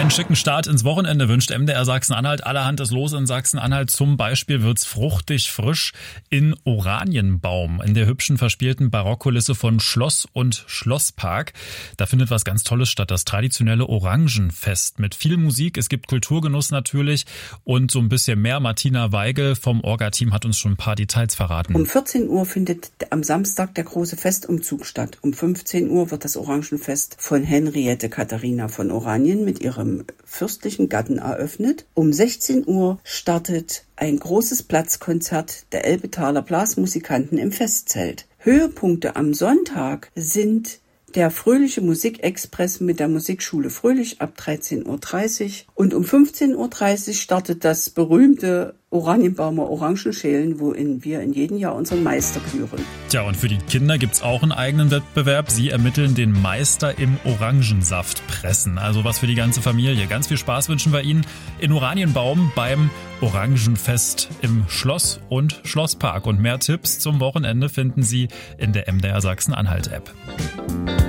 einen schicken Start ins Wochenende wünscht MDR Sachsen-Anhalt. Allerhand ist los in Sachsen-Anhalt. Zum Beispiel wird's fruchtig frisch in Oranienbaum, in der hübschen verspielten Barockkulisse von Schloss und Schlosspark. Da findet was ganz Tolles statt, das traditionelle Orangenfest mit viel Musik. Es gibt Kulturgenuss natürlich und so ein bisschen mehr. Martina Weigel vom Orga-Team hat uns schon ein paar Details verraten. Um 14 Uhr findet am Samstag der große Festumzug statt. Um 15 Uhr wird das Orangenfest von Henriette Katharina von Oranien mit ihrem fürstlichen Gatten eröffnet. Um 16 Uhr startet ein großes Platzkonzert der Elbetaler Blasmusikanten im Festzelt. Höhepunkte am Sonntag sind der Fröhliche Musikexpress mit der Musikschule Fröhlich ab 13.30 Uhr und um 15.30 Uhr startet das berühmte Oranienbaumer Orangenschälen, worin wir in jedem Jahr unseren Meister küren. Tja, und für die Kinder gibt's auch einen eigenen Wettbewerb. Sie ermitteln den Meister im Orangensaft pressen. Also was für die ganze Familie. Ganz viel Spaß wünschen wir Ihnen in Oranienbaum beim Orangenfest im Schloss und Schlosspark. Und mehr Tipps zum Wochenende finden Sie in der MDR Sachsen-Anhalt-App.